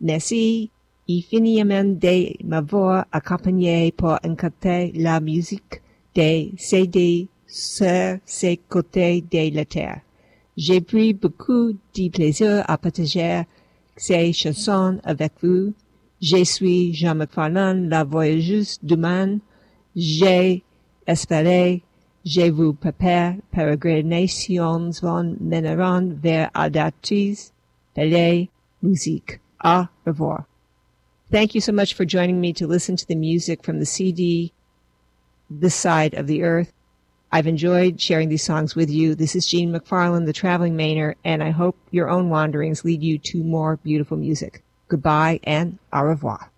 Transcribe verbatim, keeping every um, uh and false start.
Merci infiniment de m'avoir accompagné pour écouter la musique des C D sur ces côtés de la terre. J'ai pris beaucoup de plaisir à partager ces chansons avec vous. Je suis Jean McFarlane, la voyageuse du monde. J'ai espéré, je vous prépare pérégrinations vont mèneront vers audacieuses belles musiques. Au revoir. Thank you so much for joining me to listen to the music from the C D, This Side of the Earth. I've enjoyed sharing these songs with you. This is Jean McFarlane, the Traveling Mainer, and I hope your own wanderings lead you to more beautiful music. Goodbye and au revoir.